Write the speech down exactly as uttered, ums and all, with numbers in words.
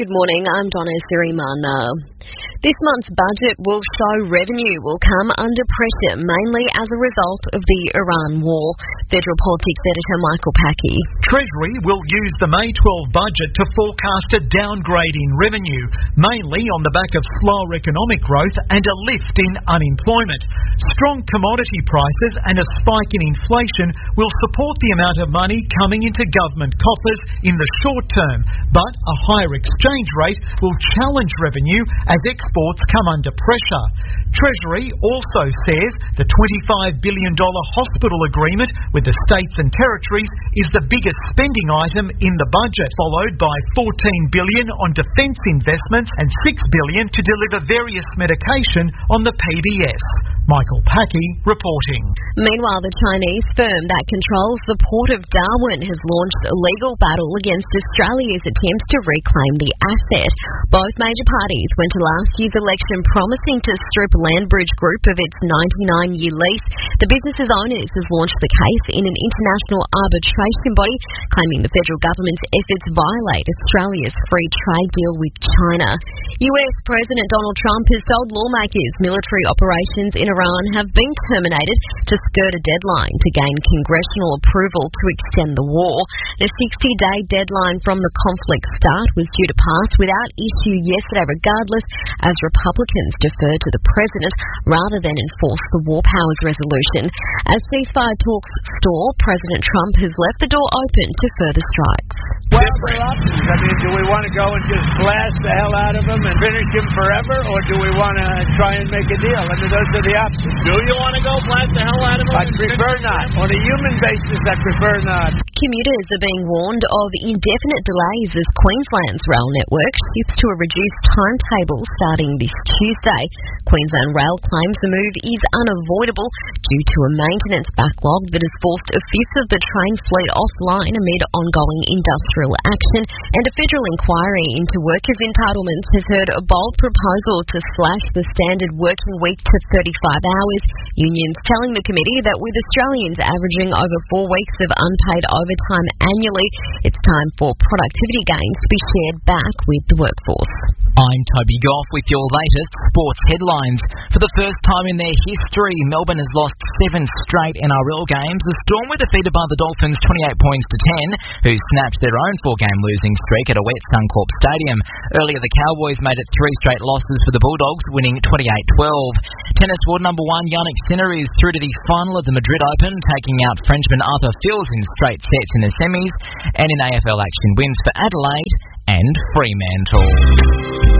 Good morning, I'm Donna Sirimana. This month's budget will show revenue will come under pressure, mainly as a result of the Iran war. Federal Politics Editor Michael Packey. Treasury will use the May twelfth budget to forecast a downgrade in revenue, mainly on the back of slower economic growth and a lift in unemployment. Strong commodity prices and a spike in inflation will support the amount of money coming into government coffers in the short term, but a higher exchange rate will challenge revenue as exports come under pressure. Treasury also says the twenty-five billion dollars hospital agreement with the states and territories is the biggest spending item in the budget, followed by fourteen billion dollars on defence investments and six billion dollars to deliver various medication on the P B S. Michael Packey reporting. Meanwhile, the Chinese firm that controls the port of Darwin has launched a legal battle against Australia's attempts to reclaim the asset. Both major parties went to last year's election promising to strip Landbridge Group of its ninety-nine year lease. The business's owners has launched the case in an international arbitration body, claiming the federal government's efforts violate Australia's free trade deal with China. U S President Donald Trump has told lawmakers military operations in Iran have been terminated to skirt a deadline to gain congressional approval to extend the war. The sixty day deadline from the conflict start was due to pass without issue yesterday regardless, as Republicans deferred to the president rather than enforce the war powers resolution. As ceasefire talks stall, President Trump has left the door open to further strikes. Well, there are options. I mean, do we want to go and just blast the hell out of them and finish him forever, or do we want to try and make a deal? I mean, those are the options. Do you want to go blast the hell out of them? I prefer not. On a human basis, I prefer not. Commuters are being warned of indefinite delays as Queensland's rail network shifts to a reduced timetable starting this Tuesday. Queensland Rail claims the move is unavoidable due to a maintenance backlog that has forced a fifth of the train fleet offline amid ongoing industrial action, and a federal inquiry into workers' entitlements has heard a bold proposal to slash the standard working week to thirty-five hours. Unions telling the committee that with Australians averaging over four weeks of unpaid overtime annually, it's time for productivity gains to be shared back with the workforce. I'm Toby Goff with your latest sports headlines. For the first time in their history, Melbourne has lost seven straight N R L games. The Storm were defeated by the Dolphins twenty-eight points to ten, who snapped their own four-game losing streak at a wet Suncorp Stadium. Earlier, the Cowboys made it three straight losses for the Bulldogs, winning twenty-eight twelve. Tennis world number one Jannik Sinner is through to the final of the Madrid Open, taking out Frenchman Arthur Fils in straight sets in the semis, and in A F L action wins for Adelaide and Fremantle.